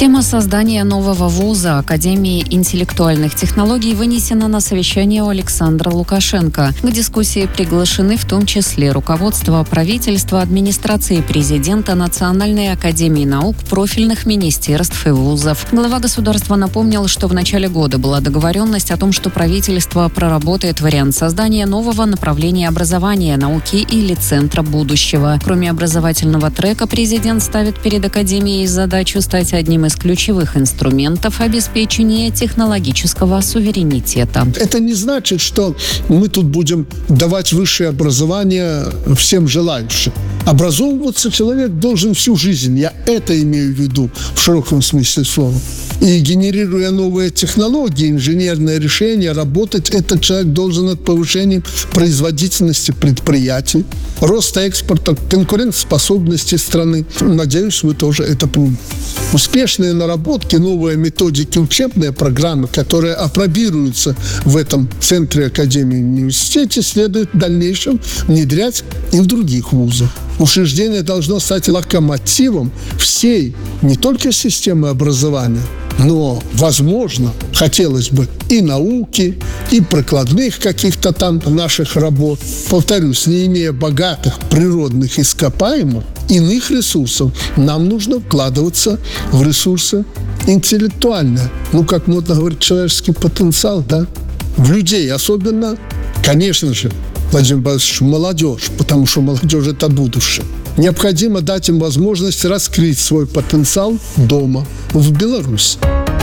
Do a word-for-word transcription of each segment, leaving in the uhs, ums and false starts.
Тема создания нового вуза Академии интеллектуальных технологий вынесена на совещание у Александра Лукашенко. К дискуссии приглашены в том числе руководство правительства, администрации президента, Национальной академии наук, профильных министерств и вузов. Глава государства напомнил, что в начале года была договоренность о том, что правительство проработает вариант создания нового направления образования, науки или центра будущего. Кроме образовательного трека, президент ставит перед Академией задачу стать одним из ключевых инструментов обеспечения технологического суверенитета. Это не значит, что мы тут будем давать высшее образование всем желающим. Образовываться человек должен всю жизнь. Я это имею в виду в широком смысле слова. И генерируя новые технологии, инженерные решения, работать этот человек должен от повышения производительности предприятий, роста экспорта, конкурентоспособности страны. Надеюсь, вы тоже это понимаете. Успешные наработки, новые методики, учебные программы, которые апробируются в этом центре Академии и университете, следует в дальнейшем внедрять и в других вузах. Учреждение должно стать локомотивом всей, не только системы образования, но, возможно, хотелось бы и науки, и прикладных каких-то там наших работ. Повторюсь, не имея богатых природных ископаемых, иных ресурсов, нам нужно вкладываться в ресурсы интеллектуальные. Ну, как модно говорить, человеческий потенциал, да? В людей, особенно, конечно же, Владимир Борисович, молодежь, потому что молодежь – это будущее. Необходимо дать им возможность раскрыть свой потенциал дома, в Беларуси.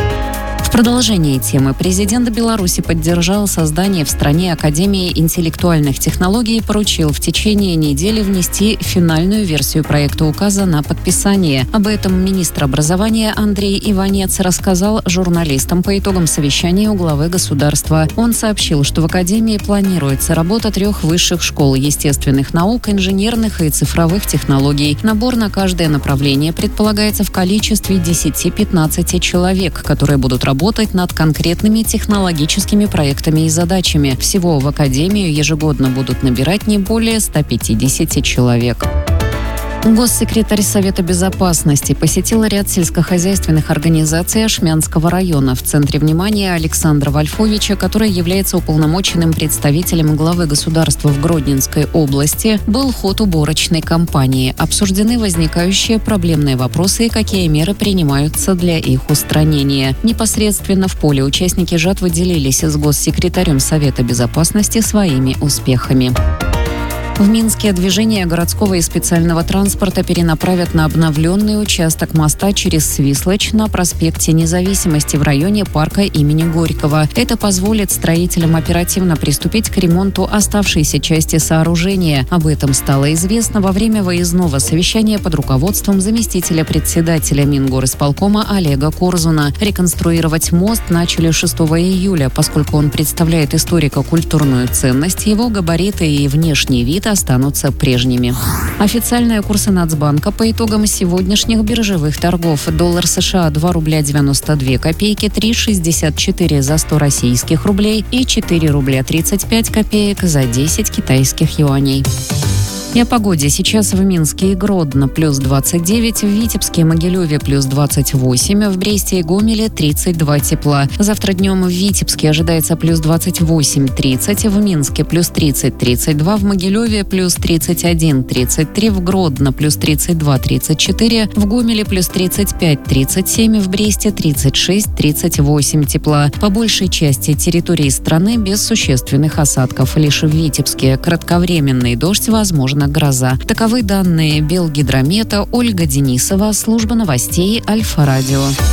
В продолжении темы президент Беларуси поддержал создание в стране Академии интеллектуальных технологий и поручил в течение недели внести финальную версию проекта указа на подписание. Об этом министр образования Андрей Иванец рассказал журналистам по итогам совещания у главы государства. Он сообщил, что в Академии планируется работа трех высших школ естественных наук, инженерных и цифровых технологий. Набор на каждое направление предполагается в количестве десяти-пятнадцати человек, которые будут работать работать над конкретными технологическими проектами и задачами. Всего в Академию ежегодно будут набирать не более ста пятидесяти человек. Госсекретарь Совета Безопасности посетил ряд сельскохозяйственных организаций Ашмянского района. В центре внимания Александра Вольфовича, который является уполномоченным представителем главы государства в Гродненской области, был ход уборочной кампании. Обсуждены возникающие проблемные вопросы и какие меры принимаются для их устранения. Непосредственно в поле участники жатвы делились с госсекретарем Совета Безопасности своими успехами. В Минске движение городского и специального транспорта перенаправят на обновленный участок моста через Свислочь на проспекте Независимости в районе парка имени Горького. Это позволит строителям оперативно приступить к ремонту оставшейся части сооружения. Об этом стало известно во время выездного совещания под руководством заместителя председателя Мингорисполкома Олега Корзуна. Реконструировать мост начали шестого июля, поскольку он представляет историко-культурную ценность, его габариты и внешний вид останутся прежними. Официальные курсы Нацбанка по итогам сегодняшних биржевых торгов. Доллар США два рубля девяносто две копейки, три шестьдесят четыре за сто российских рублей и четыре рубля тридцать пять копеек за десять китайских юаней. И о погоде. Сейчас в Минске и Гродно плюс двадцать девять, в Витебске и Могилеве плюс двадцать восемь, в Бресте и Гомеле тридцать два тепла. Завтра днем в Витебске ожидается плюс двадцать восемь тридцать, в Минске плюс тридцать тридцать два, в Могилеве плюс тридцать один тридцать три, в Гродно плюс тридцать два тридцать четыре, в Гомеле плюс тридцать пять тридцать семь, в Бресте тридцать шесть тридцать восемь тепла. По большей части территории страны без существенных осадков. Лишь в Витебске кратковременный дождь, возможно, гроза. Таковы данные Белгидромета. Ольга Денисова, служба новостей Альфа-Радио.